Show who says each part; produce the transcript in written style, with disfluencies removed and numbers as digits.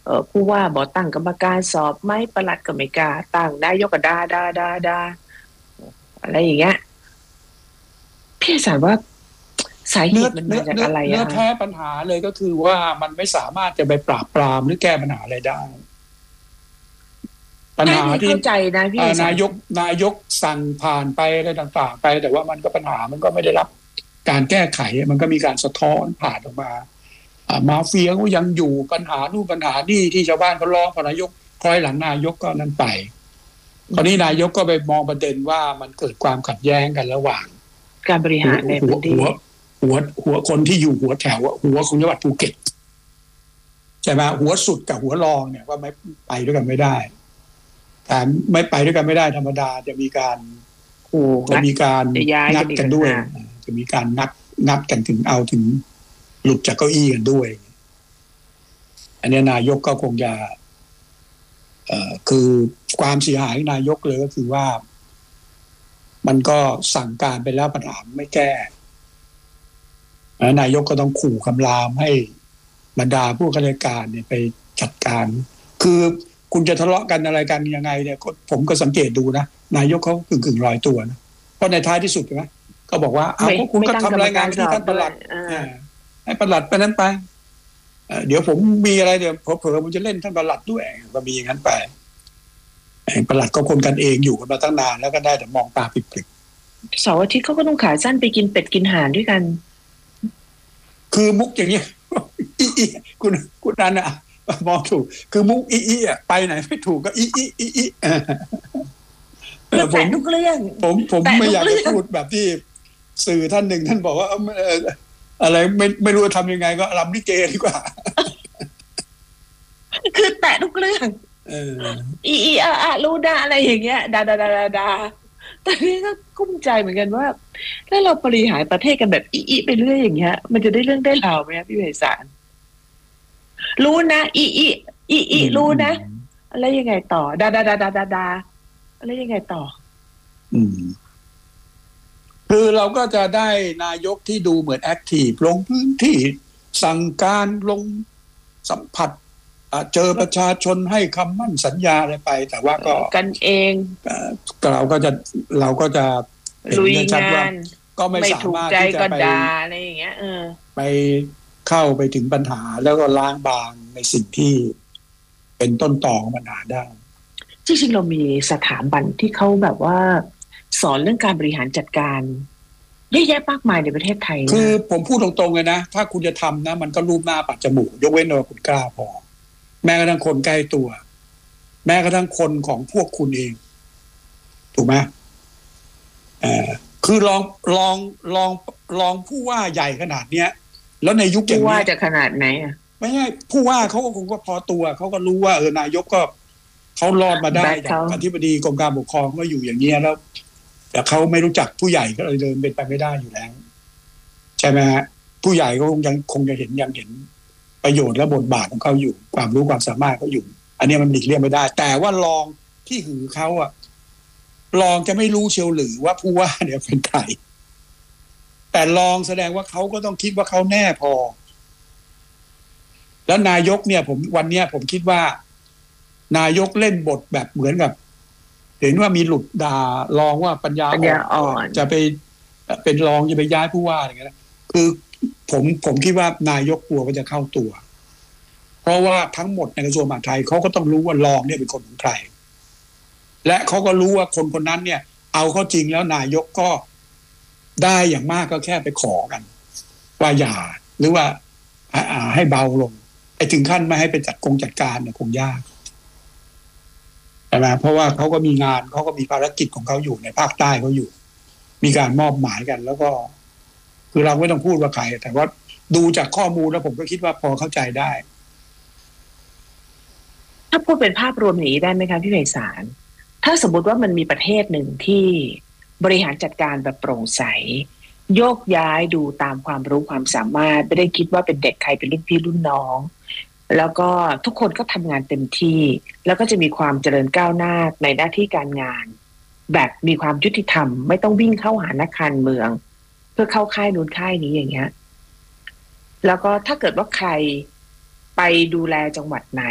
Speaker 1: ผู้ว่าบอกตั้งกรรมการสอบไหมปลัดก็ไม่กล้าตั้งนายกก็ด่าอะไรอย่างเงี้ยพี่สารว่าสาเห
Speaker 2: เนื้อ
Speaker 1: ตุมัน
Speaker 2: เนื้อ
Speaker 1: มาจาก
Speaker 2: เนื้อ
Speaker 1: อะไรอะคะ
Speaker 2: เนื้อแท้ปัญหาเลยก็คือว่ามันไม่สามารถจะไปปราบปรามหรือแก้ปัญหาอะไรได้ปัญ
Speaker 1: แค่
Speaker 2: หาที่
Speaker 1: นี้เข้าใจนะพี่สาร
Speaker 2: นายกสั่งผ่านไปอะไรต่างๆไปแต่ว่ามันก็ปัญหามันก็ไม่ได้รับการแก้ไขมันก็มีการสะท้อนผ่านออกมามาเฟียก็ยังอยู่ปัญหานู่นปัญหานี่ที่ชาวบ้านเขาร้องพอนายกคอยหลังนายกก็นั่นไปคราวนี้นายกก็ไปมองประเด็นว่ามันเกิดความขัดแย้งกันระหว่าง
Speaker 1: การบริหารในพื้นที่
Speaker 2: หัวคนที่อยู่หัวแถวหัวของจังหวัดภูเก็ตใช่ไหมหัวสุดกับหัวรองเนี่ยก็ไม่ไปด้วยกันไม่ได้แต่ไม่ไปด้วยกันไม่ได้ธรรมดาจะมีการจะมีการนัดกันด้วยจะมีการนัดกันถึงเอาถึงหลุดจากเก้าอี้กันด้วยอันนี้นายกก็คงจะคือความเสียหายนายกเลยก็คือว่ามันก็สั่งการไปแล้วปัญหาไม่แก้นายกก็ต้องขู่คำรามให้บรรดาผู้ข้าราชการเนี่ยไปจัดการคือคุณจะทะเลาะกันอะไรกันยังไงเนี่ยผมก็สังเกตดูนะนายกเขากึ่งลอยตัวนะเพราะในท้ายที่สุดใช่ไหมก็บอกว่าเอาคุณก็ทำรายงานที่ท่านปลัดให้ปลัดไปนั้นไปเดี๋ยวผมมีอะไรเดี๋ยวเผลอผมจะเล่นท่านปลัดด้วยก็มีอย่างนั้นไปปลัดก็คนกันเองอยู่กันมาตั้งนานแล้วก็ได้แต่มองตาปริบ
Speaker 1: ๆเสาร์อาทิตย์เขาก็ต้องขาสั้นไปกินเป็ดกินห่านด้วยกัน
Speaker 2: คือมุกอย่างนี้อีคุณนันอ่ะมองถูกคือมุกอีอ่ะไปไหนไม่ถูกก็อี
Speaker 1: แต่ทุกเรื่อง
Speaker 2: ผมไม่อยากจะพูดแบบที่สื่อท่านหนึ่งท่านบอกว่าอะไรไม่รู้จะทำยังไงก็รำลิเกดีกว่า
Speaker 1: คือแตะทุกเรื่องรู้นะอะไรอย่างเงี้ยดาแต่นี่ก็กุ้มใจเหมือนกันว่าถ้าเราบริหารประเทศกันแบบไปเรื่อยอย่างเงี้ยมันจะได้เรื่องได้ราวไหมพี่ไพศาลรู้นะรู้นะอะไรยังไงต่อดาอะไรยังไงต่อ
Speaker 2: คือเราก็จะได้นายกที่ดูเหมือนแอคทีฟลงพื้นที่สั่งการลงสัมผัสเจอประชาชนให้คำมั่นสัญญาอะไรไปแต่ว่าก็
Speaker 1: กันเอง
Speaker 2: เราก็จะ
Speaker 1: ลุยงาน
Speaker 2: ก็ไม่สามารถที่จะไป
Speaker 1: อะไรอย่างเงี้ย
Speaker 2: ไปเข้าไปถึงปัญหาแล้วก็ล้างบางในสิ่งที่เป็นต้นตอของปัญหาได้
Speaker 1: จริงๆเรามีสถาบันที่เขาแบบว่าสอนเรื่องการบริหารจัดการเยอะแยะมากมายในประเทศไทย
Speaker 2: คือผมพูดตรงๆเลยนะถ้าคุณจะทำนะมันก็รูปหน้าปัดจมูกยกเว้นว่าคุณกล้าพอแม้กระทั่งคนใกล้ตัวแม้กระทั่งคนของพวกคุณเองถูกไหมคือลองผู้ว่าใหญ่ขนาดเนี้ยแล้วในยุคอย่างนี้
Speaker 1: ผู้ว่าจะขนาดไหนอ่ะ
Speaker 2: ไม่ใช่ผู้ว่าเขาก็คงก็พอตัวเขาก็รู้ว่านายกก็เขารอดมาได้จากอธิบดีกรมการปกครองก็อยู่อย่างเงี้ยแล้วแต่เขาไม่รู้จักผู้ใหญ่ก็เลยเดินเป็นไปไม่ได้อยู่แล้วใช่ไหมฮะผู้ใหญ่ก็คงจะยังเห็นประโยชน์และบทบาทของเขาอยู่ความรู้ความสามารถเขาอยู่อันนี้มันหลีกเลี่ยงไม่ได้แต่ว่ารองที่หือเขาอะรองจะไม่รู้เชียวหรือว่าผู้ว่าเนี่ยเป็นใครแต่รองแสดงว่าเขาก็ต้องคิดว่าเขาแน่พอแล้วนายกเนี่ยวันเนี้ยผมคิดว่านายกเล่นบทแบบเหมือนกับเห็นว่ามีหลุดด่ารองว่าปัญญาอ่อนจะไปเป็นรองจะไปย้ายผู้ว่าอะไรเงี้ยคือผมคิดว่านายกกลัวว่าจะเข้าตัวเพราะว่าทั้งหมดในกระทรวงมหาดไทยเขาก็ต้องรู้ว่ารองเนี่ยเป็นคนของใครและเขาก็รู้ว่าคนคนนั้นเนี่ยเอาเข้าจริงแล้วนายกก็ได้อย่างมากก็แค่ไปขอกันว่าอย่าหรือว่าให้เบาลงไอ้ถึงขั้นไม่ให้ไปจัดการเนี่ยคงยากใช่ไหมเพราะว่าเขาก็มีงานเขาก็มีภารกิจของเขาอยู่ในภาคใต้เขาอยู่มีการมอบหมายกันแล้วก็คือเราไม่ต้องพูดว่าใครแต่ว่าดูจากข้อมูลแล้วผมก็คิดว่าพอเข้าใจได้
Speaker 1: ถ้าพูดเป็นภาพรวมอย่างนี้ได้ไหมคะพี่ไพศาลถ้าสมมติว่ามันมีประเทศหนึ่งที่บริหารจัดการแบบโปร่งใสโยกย้ายดูตามความรู้ความสามารถไม่ได้คิดว่าเป็นเด็กใครเป็นรุ่นพี่รุ่นน้องแล้วก็ทุกคนก็ทำงานเต็มที่แล้วก็จะมีความเจริญก้าวหน้าในหน้าที่การงานแบบมีความยุติธรรมไม่ต้องวิ่งเข้าหานักการเมืองเพื่อเข้าค่ายนู้นค่ายนี้อย่างเงี้ยแล้วก็ถ้าเกิดว่าใครไปดูแลจังหวัดไหน